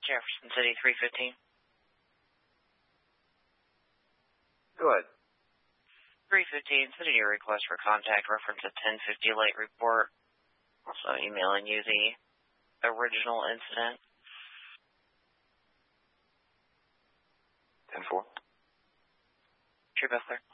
Jefferson City 315. Go ahead. 315, sending you a request for contact reference at 1050 late report. Also emailing you the original incident. 10-4. True Bethler.